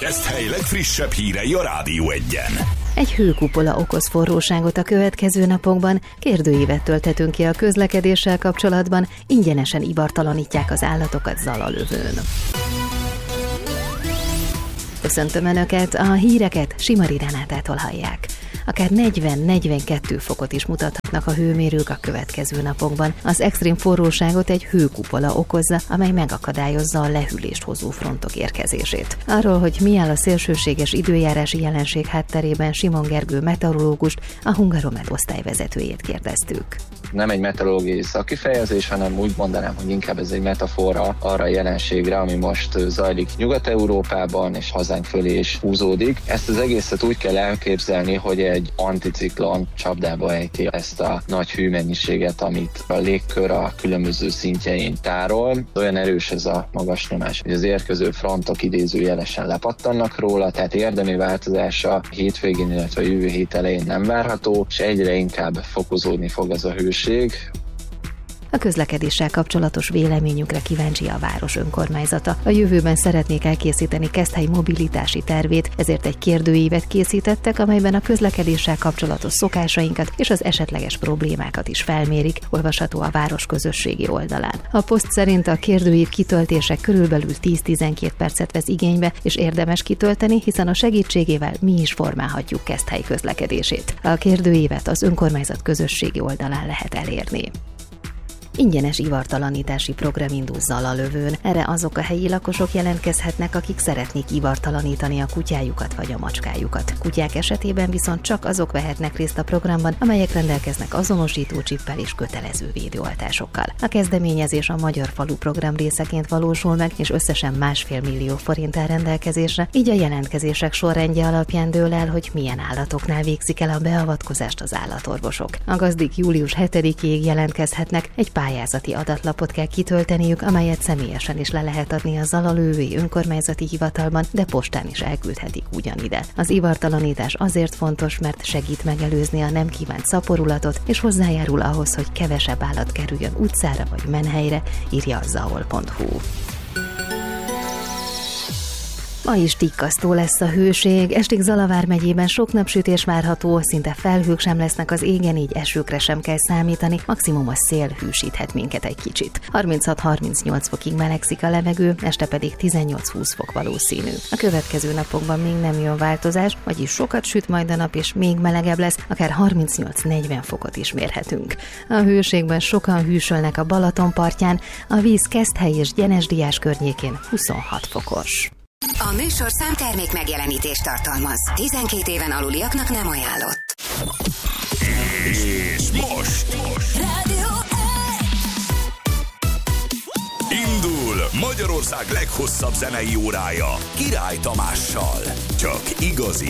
Keszthely legfrissebb hírei a Rádió Egyen. Egy hőkupola okoz forróságot a következő napokban, kérdőívet tölthetünk ki a közlekedéssel kapcsolatban, ingyenesen ivartalanítják az állatokat Zalalövőn. Köszöntöm Önöket, a híreket Simari Renátától hallják. Akár 40-42 fokot is mutathatnak a hőmérők a következő napokban. Az extrém forróságot egy hőkupola okozza, amely megakadályozza a lehűlést hozó frontok érkezését. Arról, hogy mi áll a szélsőséges időjárási jelenség hátterében, Simon Gergő meteorológust, a Hungaromet osztályvezetőjét kérdeztük. Nem egy meteorológiai szakifejezés, hanem úgy mondanám, hogy inkább ez egy metafora arra a jelenségre, ami most zajlik Nyugat-Európában és hazánk fölé is húzódik. Ezt az egészet úgy kell elképzelni, hogy egy anticiklon csapdába ejti ezt a nagy hőmennyiséget, amit a légkör a különböző szintjein tárol. Olyan erős ez a magas nyomás, hogy az érkező frontok idézőjelesen lepattannak róla, tehát érdemi változása hétvégén, illetve a jövő hét elején nem várható, és egyre inkább fokozódni fog ez a hőség. A közlekedéssel kapcsolatos véleményükre kíváncsi a város önkormányzata. A jövőben szeretnék elkészíteni Keszthely mobilitási tervét, ezért egy kérdőívet készítettek, amelyben a közlekedéssel kapcsolatos szokásainkat és az esetleges problémákat is felmérik, olvasható a város közösségi oldalán. A poszt szerint a kérdőív kitöltése körülbelül 10-12 percet vesz igénybe, és érdemes kitölteni, hiszen a segítségével mi is formálhatjuk Keszthely közlekedését. A kérdőívet az önkormányzat közösségi oldalán lehet elérni. Ingyenes ivartalanítási program indul Zalalövőn. Erre azok a helyi lakosok jelentkezhetnek, akik szeretnék ivartalanítani a kutyájukat vagy a macskájukat. Kutyák esetében viszont csak azok vehetnek részt a programban, amelyek rendelkeznek azonosító csippel és kötelező védőoltásokkal. A kezdeményezés a Magyar Falu program részeként valósul meg, és összesen 1,5 millió forint áll rendelkezésre, így a jelentkezések sorrendje alapján dől el, hogy milyen állatoknál végzik el a beavatkozást az állatorvosok. A gazdik július 7-ig jelentkezhetnek, egy pályázati adatlapot kell kitölteniük, amelyet személyesen is le lehet adni a Zalalővi önkormányzati hivatalban, de postán is elküldhetik ugyanide. Az ivartalanítás azért fontos, mert segít megelőzni a nem kívánt szaporulatot, és hozzájárul ahhoz, hogy kevesebb állat kerüljön utcára vagy menhelyre, írja a zaol.hu. Ma is tikkasztó lesz a hőség, estig Zalavár megyében sok napsütés várható, szinte felhők sem lesznek az égen, így esőkre sem kell számítani, maximum a szél hűsíthet minket egy kicsit. 36-38 fokig melegszik a levegő, este pedig 18-20 fok valószínű. A következő napokban még nem jön változás, vagyis sokat süt majd a nap, és még melegebb lesz, akár 38-40 fokot is mérhetünk. A hőségben sokan hűsölnek a Balaton partján, a víz Keszthely és Gyenesdiás környékén 26 fokos. A műsor számtermék megjelenítést tartalmaz. 12 éven aluliaknak nem ajánlott. És most Rádió indul Magyarország leghosszabb zenei órája Király Tamással. Csak igazi